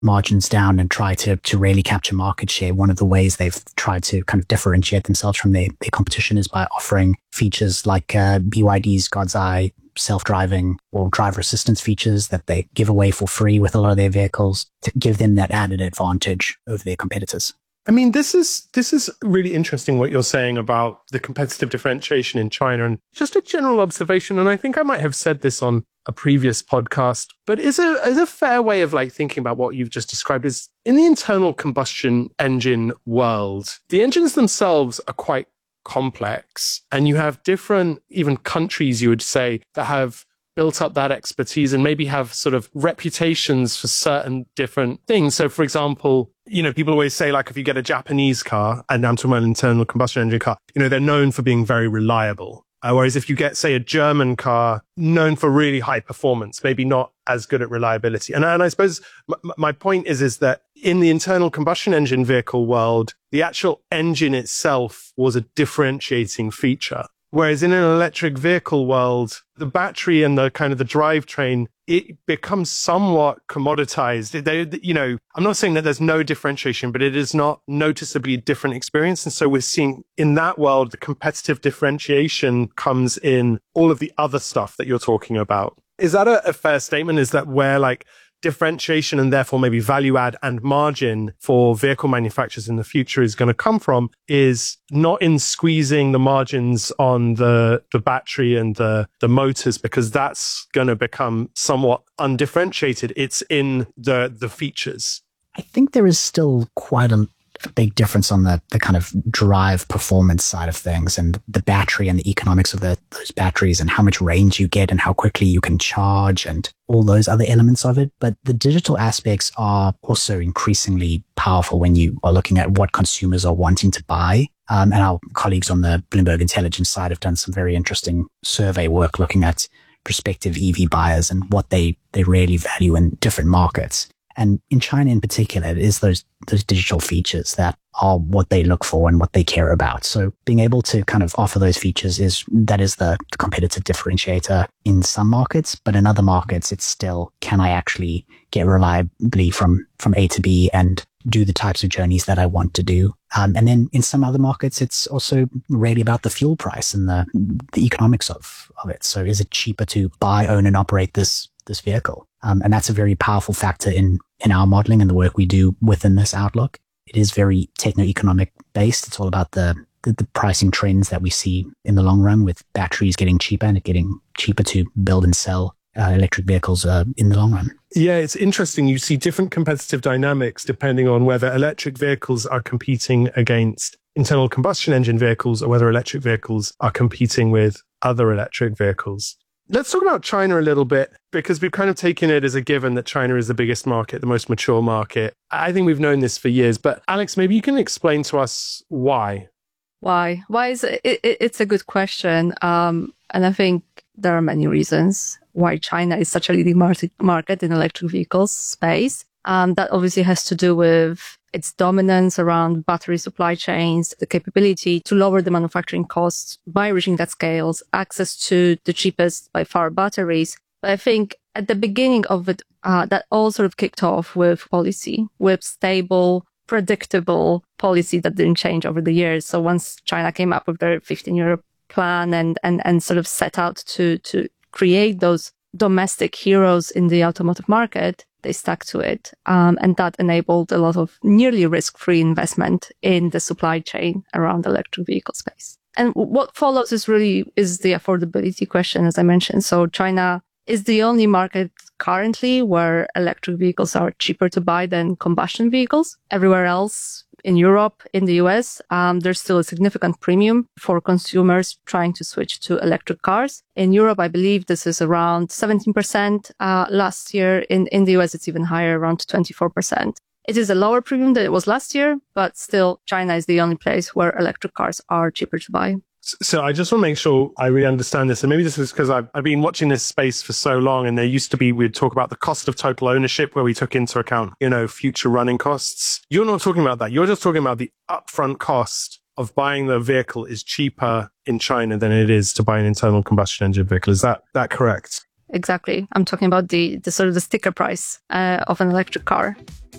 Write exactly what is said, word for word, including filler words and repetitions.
margins down and try to, to really capture market share. One of the ways they've tried to kind of differentiate themselves from their, their competition is by offering features like uh, B Y D's God's Eye self-driving or driver assistance features that they give away for free with a lot of their vehicles to give them that added advantage over their competitors. I mean, this is this is really interesting what you're saying about the competitive differentiation in China, and just a general observation. And I think I might have said this on a previous podcast, but is a is a fair way of like thinking about what you've just described is in the internal combustion engine world, the engines themselves are quite complex, and you have different even countries, you would say, that have built up that expertise and maybe have sort of reputations for certain different things. So, for example, you know, people always say, like, if you get a Japanese car, and I'm talking about an internal combustion engine car, you know, they're known for being very reliable. Uh, whereas if you get, say, a German car, known for really high performance, maybe not as good at reliability. And, and I suppose m- my point is, is that in the internal combustion engine vehicle world, the actual engine itself was a differentiating feature. Whereas in an electric vehicle world, the battery and the kind of the drivetrain, it becomes somewhat commoditized. They, you know, I'm not saying that there's no differentiation, but it is not noticeably different experience. And so we're seeing in that world, the competitive differentiation comes in all of the other stuff that you're talking about. Is that a, a fair statement? Is that where like differentiation and therefore maybe value add and margin for vehicle manufacturers in the future is going to come from, is not in squeezing the margins on the, the battery and the, the motors, because that's going to become somewhat undifferentiated. It's in the, the features. I think there is still quite a big difference on the, the kind of drive performance side of things and the battery and the economics of the, those batteries and how much range you get and how quickly you can charge and all those other elements of it. But the digital aspects are also increasingly powerful when you are looking at what consumers are wanting to buy. Um, and our colleagues on the Bloomberg Intelligence side have done some very interesting survey work looking at prospective E V buyers and what they, they really value in different markets. And in China in particular, it is those those digital features that are what they look for and what they care about. So being able to kind of offer those features is, that is the competitive differentiator in some markets, but in other markets, it's still, can I actually get reliably from, from A to B and do the types of journeys that I want to do? Um, and then in some other markets, it's also really about the fuel price and the, the economics of, of it. So is it cheaper to buy, own and operate this this vehicle? Um, and that's a very powerful factor in, in our modeling and the work we do within this outlook. It is very techno-economic based. It's all about the, the, the pricing trends that we see in the long run, with batteries getting cheaper and it getting cheaper to build and sell uh, electric vehicles uh, in the long run. Yeah, it's interesting. You see different competitive dynamics depending on whether electric vehicles are competing against internal combustion engine vehicles or whether electric vehicles are competing with other electric vehicles. Let's talk about China a little bit, because we've kind of taken it as a given that China is the biggest market, the most mature market. I think we've known this for years, but Alex, maybe you can explain to us why. Why? Why is it? it it's a good question. Um, and I think there are many reasons why China is such a leading market, market in electric vehicles space. Um, that obviously has to do with its dominance around battery supply chains, the capability to lower the manufacturing costs by reaching that scales, access to the cheapest by far batteries. But I think at the beginning of it, uh, that all sort of kicked off with policy, with stable, predictable policy that didn't change over the years. So once China came up with their fifteen-year plan and, and, and sort of set out to, to create those domestic heroes in the automotive market, they stuck to it. Um, and that enabled a lot of nearly risk-free investment in the supply chain around the electric vehicle space. And what follows is really is the affordability question, as I mentioned. So China is the only market currently where electric vehicles are cheaper to buy than combustion vehicles. Everywhere else, in Europe, in the U S, um, there's still a significant premium for consumers trying to switch to electric cars. In Europe, I believe this is around seventeen percent. Uh, last year, in, in the U S, it's even higher, around twenty-four percent. It is a lower premium than it was last year, but still, China is the only place where electric cars are cheaper to buy. So I just want to make sure I really understand this. And maybe this is because I've, I've been watching this space for so long, and there used to be, we'd talk about the cost of total ownership where we took into account, you know, future running costs. You're not talking about that. You're just talking about the upfront cost of buying the vehicle is cheaper in China than it is to buy an internal combustion engine vehicle. Is that, that correct? exactly. I'm talking about the, the sort of the sticker price uh, of an electric car.